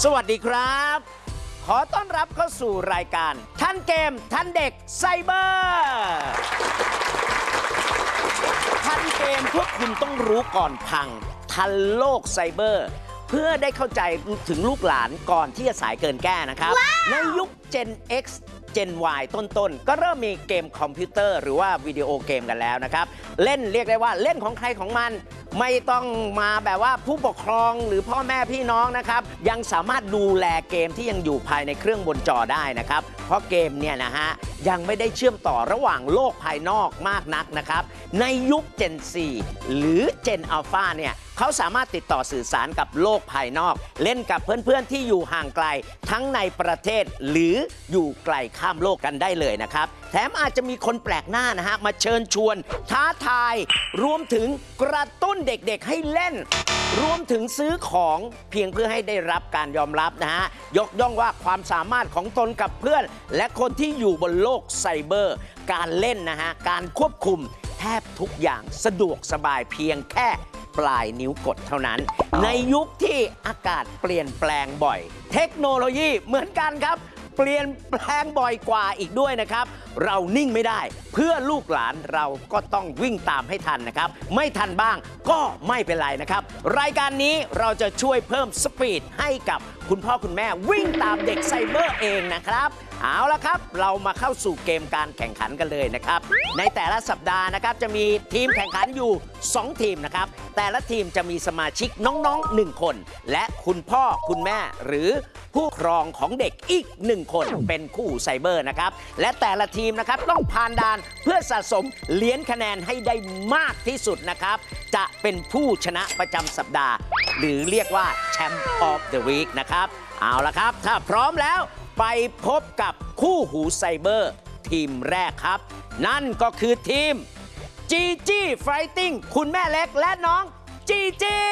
สวัสดีครับขอต้อนรับเข้าสู่รายการทันเกมทันเด็กไซเบอร์ทันเกมพวกคุณต้องรู้ก่อนพังทันโลกไซเบอร์เพื่อได้เข้าใจถึงลูกหลานก่อนที่จะสายเกินแก้นะครับในยุค Gen X Gen Y ต้นๆก็เริ่มมีเกมคอมพิวเตอร์หรือว่าวิดีโอเกมกันแล้วนะครับเล่นเรียกได้ว่าเล่นของใครของมันไม่ต้องมาแบบว่าผู้ปกครองหรือพ่อแม่พี่น้องนะครับยังสามารถดูแลเกมที่ยังอยู่ภายในเครื่องบนจอได้นะครับเพราะเกมเนี่ยนะฮะยังไม่ได้เชื่อมต่อระหว่างโลกภายนอกมากนักนะครับในยุค Gen 4 หรือ Gen Alpha เนี่ยเขาสามารถติดต่อสื่อสารกับโลกภายนอกเล่นกับเพื่อนๆที่อยู่ห่างไกลทั้งในประเทศหรืออยู่ไกลข้ามโลกกันได้เลยนะครับแถมอาจจะมีคนแปลกหน้านะฮะมาเชิญชวนท้าทายรวมถึงกระตุ้นเด็กๆให้เล่นรวมถึงซื้อของเพียงเพื่อให้ได้รับการยอมรับนะฮะยกย่องว่าความสามารถของตนกับเพื่อนและคนที่อยู่บนโลกไซเบอร์การเล่นนะฮะการควบคุมแทบทุกอย่างสะดวกสบายเพียงแค่ปลายนิ้วกดเท่านั้นในยุคที่อากาศเปลี่ยนแปลงบ่อยเทคโนโลยีเหมือนกันครับเปลี่ยนแปลงบ่อยกว่าอีกด้วยนะครับเรานิ่งไม่ได้เพื่อลูกหลานเราก็ต้องวิ่งตามให้ทันนะครับไม่ทันบ้างก็ไม่เป็นไรนะครับรายการนี้เราจะช่วยเพิ่มสปีดให้กับคุณพ่อคุณแม่วิ่งตามเด็กไซเบอร์เองนะครับเอาละครับเรามาเข้าสู่เกมการแข่งขันกันเลยนะครับในแต่ละสัปดาห์นะครับจะมีทีมแข่งขันอยู่2ทีมนะครับแต่ละทีมจะมีสมาชิกน้องๆ1คนและคุณพ่อคุณแม่หรือผู้ครองของเด็กอีก1คนเป็นคู่ไซเบอร์นะครับและแต่ละทีมนะครับต้องผ่านด่านเพื่อสะสมเหรียญคะแนนให้ได้มากที่สุดนะครับจะเป็นผู้ชนะประจำสัปดาห์หรือเรียกว่าแชมป์ออฟเดอะวีคนะครับเอาละครับถ้าพร้อมแล้วไปพบกับคู่หูไซเบอร์ทีมแรกครับนั่นก็คือทีมจีจี้ไฟติ้งคุณแม่เล็กและน้องจีจี้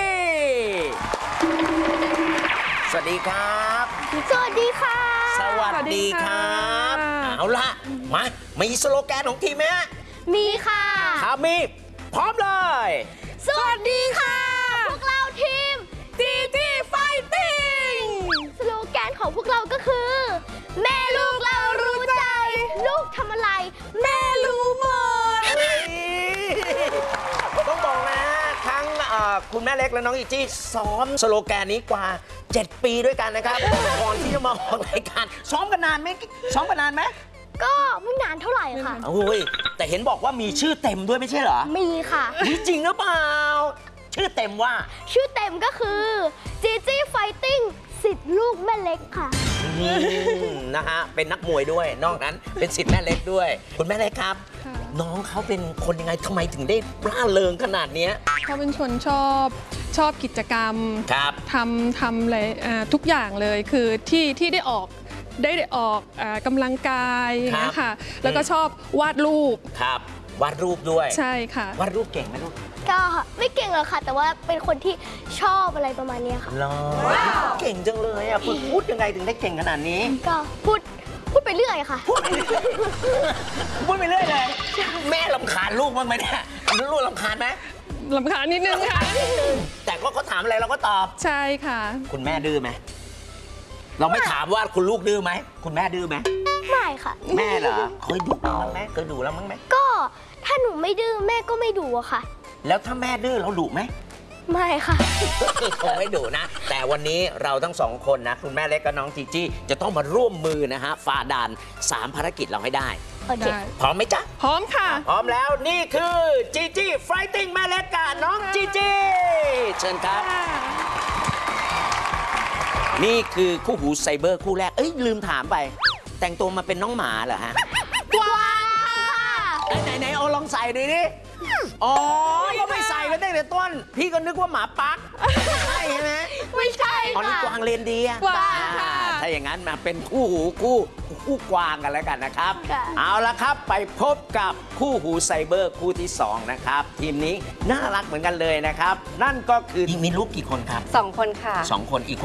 สวัสดีครับสวัสดีค่ะสวัสดีครับเอาล่ะมามีสโลแกนของทีมไหมฮะมีค่ะถ้ามีพร้อมเลยสวัสดีค่ะพวกเราทีมจีจี้ไฟติ้งสโลแกนของพวกเราก็คือแม่ลูกเรารู้ใจลูกทำอะไรแม่รู้หมดต้องบอกนะทั้งคุณแม่เล็กและน้องอีจี้ซ้อมสโลแกนนี้กว่า7 ปีด้วยกันนะครับก่อนที่จะมาออกรายการซ้อมกันนานไหมก็ไม่นานเท่าไหร่ค่ะโอ้ยแต่เห็นบอกว่ามีชื่อเต็มด้วยไม่ใช่เหรอมีค่ะจริงหรือเปล่าชื่อเต็มว่าชื่อเต็มก็คือจีจี้ไฟติ้งสิทธิ์ลูกแม่เล็กค่ะนะฮะเป็นนักมวยด้วยนอกนั้นเป็นสิทธิ์แม่เล็กด้วยคุณแม่เล็กครับน้องเขาเป็นคนยังไงทำไมถึงได้ร่าเริงขนาดนี้เขาเป็นคนชอบกิจกรรมทำอะไรทุกอย่างเลยคือที่ได้ออกกำลังกายนะคะแล้วก็ชอบวาดรูปครับวาดรูปด้วยใช่ค่ะวาดรูปเก่งไหมลูกก็ไม่เก่งหรอกค่ะแต่ว่าเป็นคนที่ชอบอะไรประมาณนี้ค่ะเก่งจังเลยอ่ะพูดยังไงถึงได้เก่งขนาดนี้ก็พูดไปเรื่อยค่ะพูดไปเรื่อยเลยแม่รำคาญลูกบ้างไหมเนี่ยลูกรำคาญไหมรำคาญนิดนึงค่ะแต่ก็เขาถามอะไรเราก็ตอบใช่ค่ะคุณแม่ดื้อไหมเราไม่ถามว่าคุณลูกดื้อไหมคุณแม่ดื้อไหมไม่ค่ะแม่เหรอเคยดุบ้างไหมเคยดุแล้วมั้งไหมก็ถ้าหนูไม่ดื้อแม่ก็ไม่ดุอะค่ะแล้วถ้าแม่ดื้อเราดุไหมไม่ค่ะคงไม่ดุนะแต่วันนี้เราทั้งสองคนนะคุณแม่เล็กกับน้องจีจี้จะต้องมาร่วมมือนะฮะฝ่าด่าน3ภารกิจเราให้ได้โอเคพร้อมไหมจ๊ะพร้อมค่ะพร้อมแล้วนี่คือจีจี้ไฟติ้งแม่เล็กกับน้องจีจี้เชิญครับนี่คือคู่หูไซเบอร์คู่แรกลืมถามไปแต่งตัวมาเป็นน้องหมาเหรอฮะกวางไหนเอาลองใส่ดิอ๋อก็ไม่ใส่กันตั้งแต่ต้นพี่ก็นึกว่าหมาปักใช่ไหมไม่ใช่ค่ะนี่กวางเรนเดียร์ถ้าอย่างนั้นมาเป็นคู่หูคู่กวางกันแล้วกันนะครับเอาละครับไปพบกับคู่หูไซเบอร์คู่ที่2นะครับทีมนี้น่ารักเหมือนกันเลยนะครับนั่นก็คือมีลูกกี่คนครับ 2 คนค่ะ 2 คนอีกคน